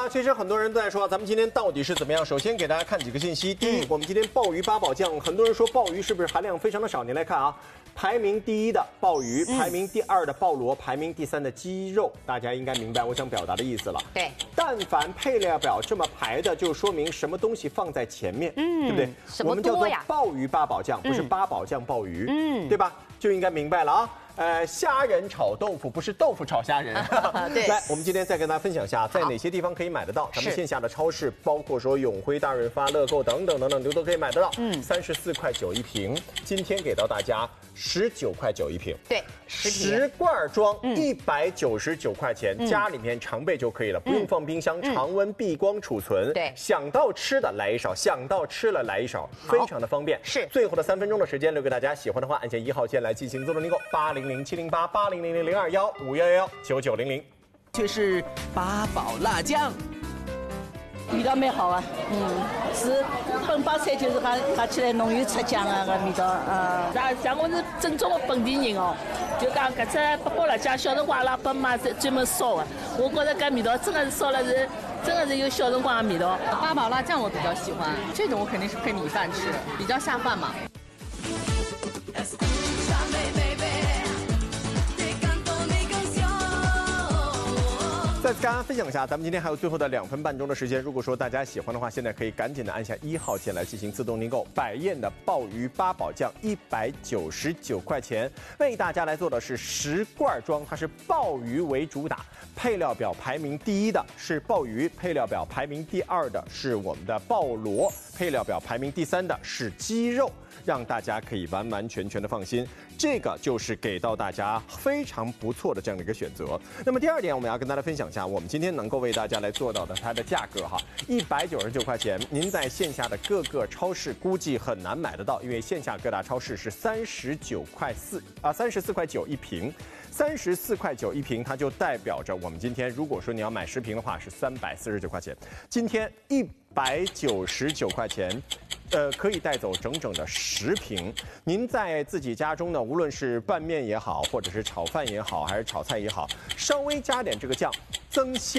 呀，其实很多人都在说，咱们今天到底是怎么样？首先给大家看几个信息。第一，我们今天鲍鱼八宝酱，很多人说鲍鱼是不是含量非常的少？你来看啊，排名第1的鲍鱼，排名第2的鲍螺，排名第3的鸡肉，大家应该明白我想表达的意思了。 对， 但凡配料表这么排的，就说明什么东西放在前面，对不对？我们叫做鲍鱼八宝酱，不是八宝酱鲍鱼，对吧？就应该明白了啊。虾仁炒豆腐不是豆腐炒虾仁。 对， 来，我们今天再跟大家分享一下，在哪些地方可以买得到？咱们线下的超市，包括说永辉、大润发、乐购等等等等，都可以买得到。34.9块一瓶，今天给到大家19.9块一瓶。 对 ，10罐装199块钱，家里面常备就可以了，不用放冰箱，常温闭光储存。 对， 想到吃的来一勺，想到吃了来一勺，非常的方便。 是， 最后的3分钟的时间留给大家，喜欢的话按下1号键来进行自动订购，80070880000215119900。 就是八宝辣酱。 味道蛮好啊，是本帮菜就是它起来浓郁出酱啊个味道， 像我是正宗的本地人哦，就讲搿只八宝辣酱，小辰光阿拉爸妈是专门烧的，我觉着搿味道真的是烧了是，真的是有小辰光的味道。 八宝辣酱我比较喜欢，这种我肯定是配米饭吃，比较下饭嘛。 再次跟大家分享一下，咱们今天还有最后的2分半钟的时间。如果说大家喜欢的话，现在可以赶紧的按下1号键来进行自动订购。百宴的鲍鱼八宝酱199块钱，为大家来做的是10罐装，它是鲍鱼为主打。配料表排名第1的是鲍鱼，配料表排名第2的是我们的鲍螺，配料表排名第3的是鸡肉，让大家可以完完全全的放心。这个就是给到大家非常不错的这样的一个选择。那么第2点，我们要跟大家分享一下，我们今天能够为大家来做到的它的价格哈，199块钱，您在线下的各个超市估计很难买得到，因为线下各大超市是34.9块一瓶。34.9块一瓶，它就代表着我们今天如果说你要买10瓶的话是349块钱，今天199块钱。可以带走整整的10瓶。您在自己家中呢，无论是拌面也好，或者是炒饭也好，还是炒菜也好，稍微加点这个酱，增鲜。